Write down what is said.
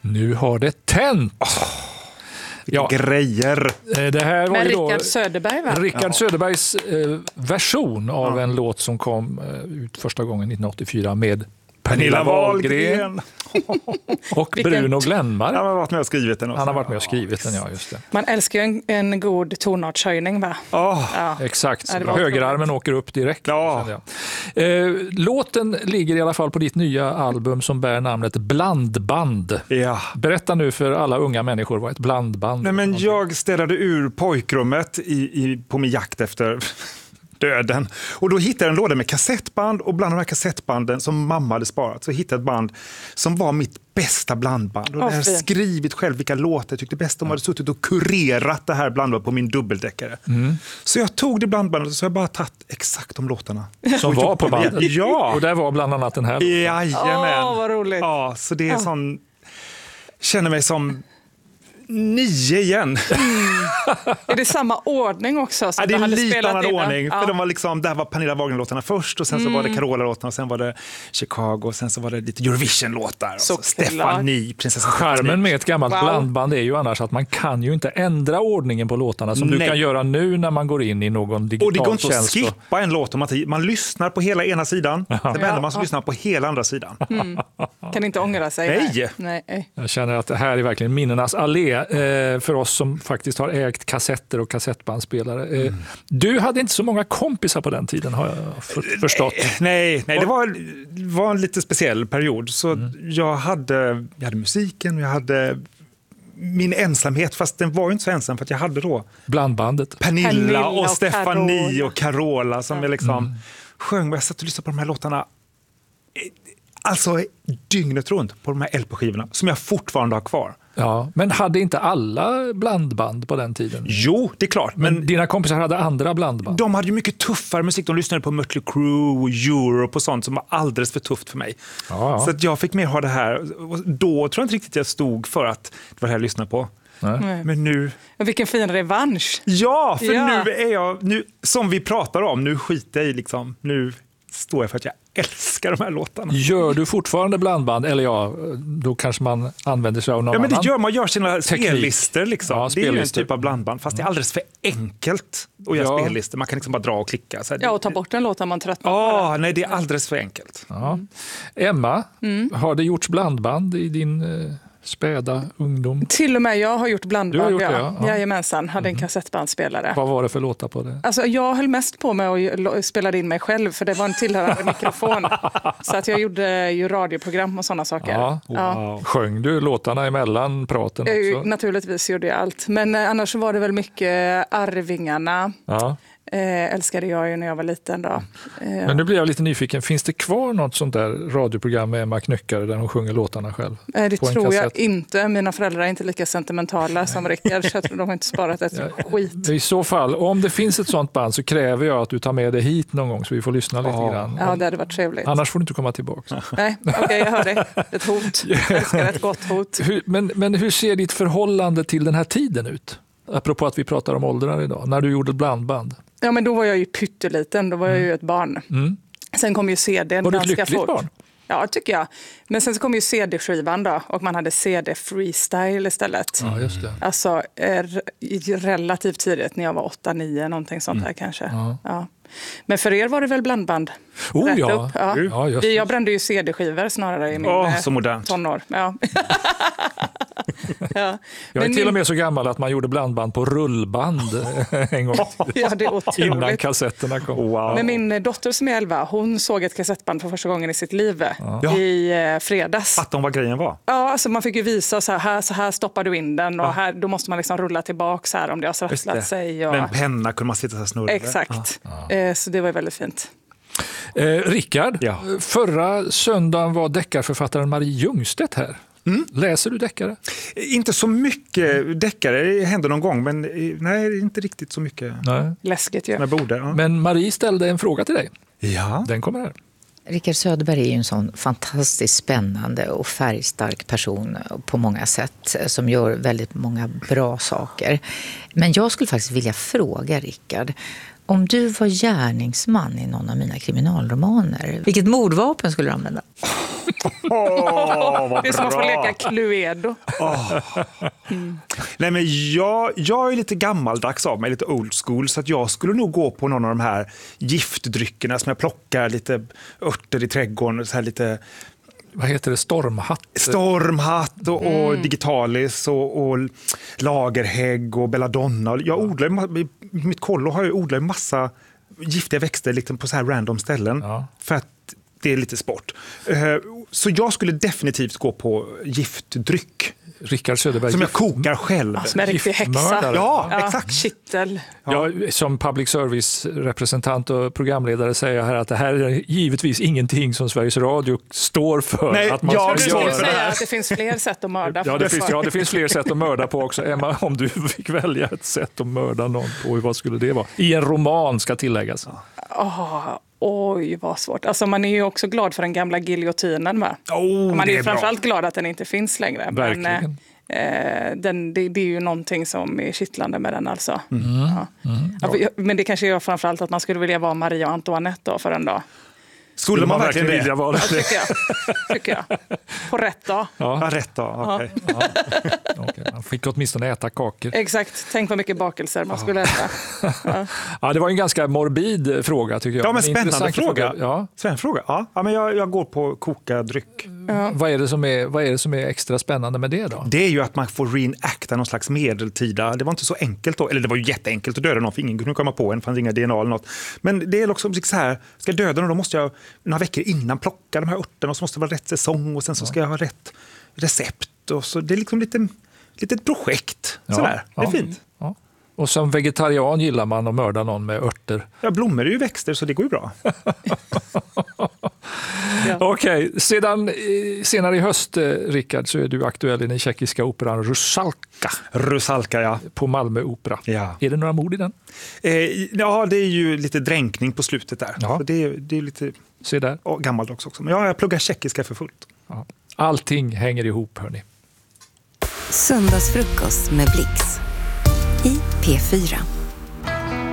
Nu har det tänt. Grejer. Det här var med ju då Rickard Söderberg, va? Rickard Söderbergs version av en låt som kom ut första gången 1984 med Pernilla Wahlgren och Bruno Glenmark. Han har varit med och skrivit den också. Han har varit med och skrivit den, ja, just det. Man älskar ju en god tonartshöjning, va? Ja. Exakt, Ja, det var högerarmen åker upp direkt. Ja. Låten ligger i alla fall på ditt nya album som bär namnet Blandband. Ja. Berätta nu för alla unga människor vad ett blandband är. Nej, men jag städade ur pojkrummet på min jakt efter döden. Och då hittade jag en låda med kassettband, och bland de här kassettbanden som mamma hade sparat så hittade jag ett band som var mitt bästa blandband. Och jag hade skrivit själv vilka låtar jag tyckte bäst om. Jag hade suttit och kurerat det här blandbandet på min dubbeldäckare. Så jag tog det blandbandet och så har jag bara tagit exakt de låtarna. Som var på bandet? Ja. Och där var bland annat den här. Jajamän. Vad roligt. Ja, så det är sån... Känner mig som 9 igen. Är det samma ordning också? Ja, det är lite annan ordning. För de var liksom, där var Pernilla Wahlgren-låtarna först, och sen så var det Carola-låtarna, och sen var det Chicago, och sen så var det lite Eurovision-låtar. Så Stefanie, prinsessan Charmen med ett gammalt blandband är ju annars att man kan ju inte ändra ordningen på låtarna som du kan göra nu när man går in i någon digital tjänst. Och det går inte att skippa en låt om man lyssnar på hela ena sidan, sen vänder man så lyssnar på hela andra sidan. Kan inte ångra sig. Nej. Jag känner att det här är verkligen minnenas allé för oss som faktiskt har ägt kassetter och kassettbandspelare. Du hade inte så många kompisar på den tiden, har jag förstått. Nej, det var en lite speciell period. Så jag hade musiken, jag hade min ensamhet, fast den var ju inte så ensam, för att jag hade då blandbandet. Pernilla och Stefanie och Carola som jag liksom sjöng, och jag satt och lyssnade på de här låtarna alltså dygnet runt på de här LP-skivorna som jag fortfarande har kvar. Ja, men hade inte alla blandband på den tiden? Jo, det är klart. Men dina kompisar hade andra blandband? De hade ju mycket tuffare musik. De lyssnade på Mötley Crüe och Europe och sånt som var alldeles för tufft för mig. Ja. Så att jag fick mer ha det här. Då tror jag inte riktigt jag stod för att det var det här jag lyssnade på. Nej. Men nu... Men vilken fin revansch. Ja, för nu är jag... som vi pratar om, nu skiter jag i liksom... Nu står jag för att jag älskar de här låtarna. Gör du fortfarande blandband? Eller då kanske man använder sig av någon annan. Men det gör man. Gör sina spellistor liksom. Ja, det är ju en typ av blandband, fast det är alldeles för enkelt att göra spellistor. Man kan liksom bara dra och klicka. Så och ta bort en låt när man tröttnar. Nej, det är alldeles för enkelt. Ja. Emma, har det gjorts blandband i din späda ungdom? Till och med jag har gjort blandband. Du har gjort det, Jajamensan, hade en kassettbandspelare. Vad var det för låtar på det? Alltså, jag höll mest på med att spela in mig själv, för det var en tillhörande mikrofon. Så att jag gjorde ju radioprogram och sådana saker. Wow. Sjöng du låtarna emellan praten också? Naturligtvis gjorde jag allt. Men annars var det väl mycket Arvingarna. Ja. Älskade jag ju när jag var liten då. Men nu blir jag lite nyfiken. Finns det kvar något sånt där radioprogram med Emma Knyckare där hon sjunger låtarna själv? Det tror jag inte. Mina föräldrar är inte lika sentimentala som Rickard, så jag tror de har inte sparat ett skit. I så fall, om det finns ett sånt band så kräver jag att du tar med det hit någon gång så vi får lyssna lite grann. Ja, det hade varit trevligt. Annars får du inte komma tillbaka. Nej, okej, jag hör det. Ett hot. Jag älskar ett gott hot. Men hur ser ditt förhållande till den här tiden ut? Apropå att vi pratar om åldrar idag, när du gjorde blandband. Ja, men då var jag ju pytteliten, då var jag ju ett barn. Sen kom ju CD var ganska du ett lyckligt fort. Barn? Ja, tycker jag. Men sen så kom ju CD-skivan då, och man hade CD-freestyle istället. Ja, just det. Alltså relativt tidigt, när jag var 8-9, någonting sånt där kanske. Ja. Men för er var det väl blandband? Ja. Jag brände ju CD-skivor snarare i min tonår. Ja. Ja. Jag är till och med så gammal att man gjorde blandband på rullband en gång. Ja, det är otroligt. Innan kassetterna kom. Wow. Men min dotter som är 11, hon såg ett kassettband för första gången i sitt liv i fredags. Fattar hon vad grejen var? Ja, alltså man fick ju visa så här stoppar du in den, och här, då måste man liksom rulla tillbaka så här om det har sprattlat sig. Och... Med en penna kunde man sitta så här snurra. Exakt. Så det var väldigt fint. Rickard, förra söndagen var deckarförfattaren Marie Ljungstedt här. Läser du deckare? Inte så mycket deckare, det händer någon gång, men nej, inte riktigt så mycket. Nej. Läskigt ju. Jag borde, Men Marie ställde en fråga till dig. Ja. Den kommer här. Rickard Söderberg är ju en sån fantastiskt spännande och färgstark person på många sätt, som gör väldigt många bra saker. Men jag skulle faktiskt vilja fråga Rickard Om du var gärningsman i någon av mina kriminalromaner, vilket mordvapen skulle du använda? Vad Det är som att få bra. leka Cluedo. Nej, men jag är lite gammaldags av mig, lite old school, så att jag skulle nog gå på någon av de här giftdryckerna som jag plockar, lite örter i trädgården, så här lite Vad heter det? stormhatt och digitalis och lagerhägg och belladonna. Jag odlar i mitt kollo har jag odlat massa giftiga växter liksom på så här random ställen för att det är lite sport. Så jag skulle definitivt gå på giftdryck. Rickard Söderberg. Som jag kokar själv. Som en riktig häxa. Giftmördare. Ja, exakt. Kittel. Ja, som public service-representant och programledare säger jag här att det här är givetvis ingenting som Sveriges Radio står för. Nej, att man jag Du ska skulle göra. säga att det finns fler sätt att mörda. Ja, det finns fler sätt att mörda på också. Emma, om du fick välja ett sätt att mörda någon på, vad skulle det vara? I en roman ska tilläggas. Oj, vad svårt. Alltså, man är ju också glad för den gamla giljotinen med. Man är det ju är framförallt glad att den inte finns längre. Verkligen. Men det är ju någonting som är kittlande med den alltså. Ja, men det kanske gör framförallt att man skulle vilja vara Maria och Antoinette då för en dag. Skulle man verkligen det? vilja vara det? Tycker jag. På rätt dag. Ja, rätt då. Okay. Okej, man fick åtminstone äta kakor. Exakt. Tänk vad mycket bakelser man skulle äta. Ja, det var en ganska morbid fråga tycker jag. Ja, men spännande intressant fråga. Ja. Spännande fråga. Ja, men jag går på koka dryck. Vad är det som är extra spännande med det då? Det är ju att man får reenacta någon slags medeltida. Det var inte så enkelt då. Eller det var ju jätteenkelt att döda någon, för ingen kunde komma på en, fanns inga DNA eller något. Men det är också så här, ska jag döda någon, då måste jag några veckor innan plocka de här örterna, och så måste det vara rätt säsong, och sen så ska jag ha rätt recept. Och så det är liksom litet projekt. Sådär. Det är fint. Ja. Och som vegetarian gillar man att mörda någon med örter. Ja, blommor är ju växter, så det går ju bra. Okej, senare i höst, Rickard, så är du aktuell i den tjeckiska operan Rusalka Rusalka, ja. på Malmö Opera. Ja. Är det några mord i den? Ja, det är ju lite dränkning på slutet där. Ja. Så det är lite Se där. gammaldags också. Men jag pluggar tjeckiska för fullt. Ja. Allting hänger ihop, hörni. Söndagsfrukost med Blix i P4.